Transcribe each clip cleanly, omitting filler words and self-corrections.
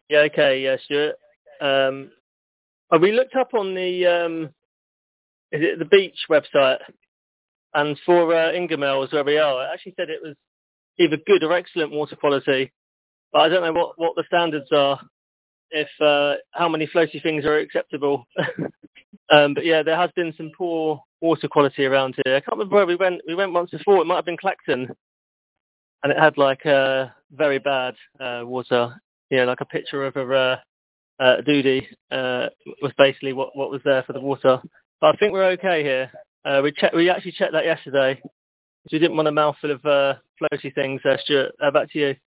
Yeah, okay, yeah, Stuart. We looked up on the is it the beach website, and for Ingermells where we are, it actually said it was either good or excellent water quality. But I don't know what the standards are. If how many floaty things are acceptable. But yeah, there has been some poor water quality around here. I can't remember where we went. We went once before. It might have been Clacton, and it had like very bad water. Yeah, like a picture of a doody was basically what was there for the water. But I think we're okay here. We actually checked that yesterday. So we didn't want a mouthful of floaty things. Stuart, back to you.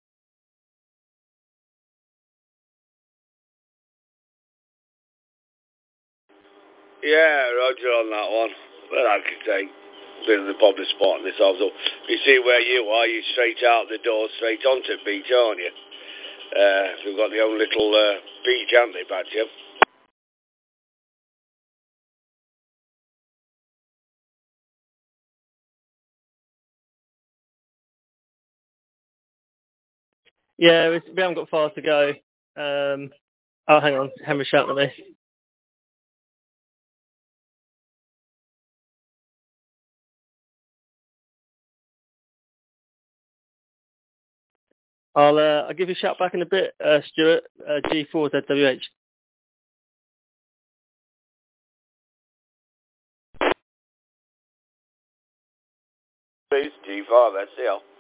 Yeah, Roger on that one. But like I say, bit of the public spot on this also. You see where you are, you're straight out the door, straight onto the beach, aren't you? We've got the own little beach, haven't they, back to you? Yeah, we haven't got far to go. Oh, hang on, Henry's shouting at me. I'll give you a shout back in a bit, Stuart. G4ZWH. Please, G5, that's it.